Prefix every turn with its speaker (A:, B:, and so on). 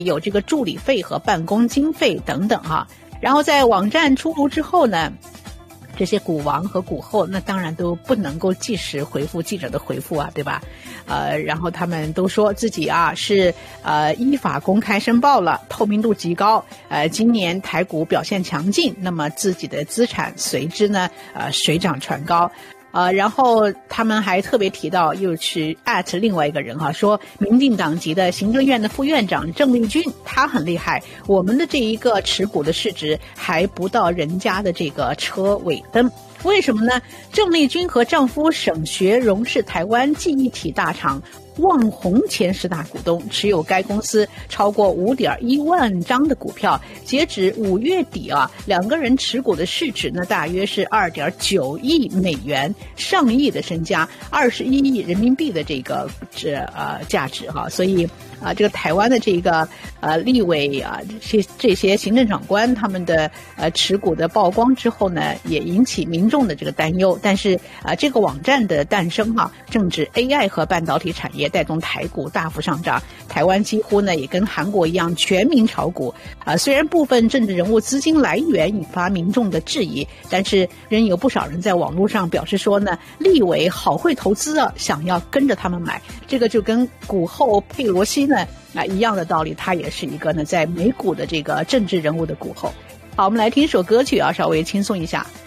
A: 有这个助理费和办公经费等等哈。然后在网站出炉之后呢，这些股王和股后那当然都不能够即时回复记者的回复啊，对吧？然后他们都说自己是依法公开申报了，透明度极高。今年台股表现强劲，那么自己的资产随之呢水涨船高。然后他们还特别提到，又去@另外一个人哈，说民进党籍的行政院的副院长郑丽君，他很厉害，我们的这一个持股的市值还不到人家的这个车尾灯。为什么呢？郑丽君和丈夫沈学荣是台湾记忆体大厂旺宏前10大股东，持有该公司超过5.1万张的股票。截止5月底两个人持股的市值呢，大约是2.9亿美元，上亿的身家，21亿人民币的这个价值哈。所以这个台湾的这个立委这些行政长官他们的持股的曝光之后呢，也引起民众的这个担忧。但是这个网站的诞生正值 AI 和半导体产业带动台股大幅上涨，台湾几乎呢也跟韩国一样全民炒股。虽然部分政治人物资金来源引发民众的质疑，但是仍有不少人在网络上表示说呢，立委好会投资想要跟着他们买。这个就跟股后佩洛西呢一样的道理，他也是一个呢在美股的这个政治人物的股后。好，我们来听首歌曲稍微轻松一下。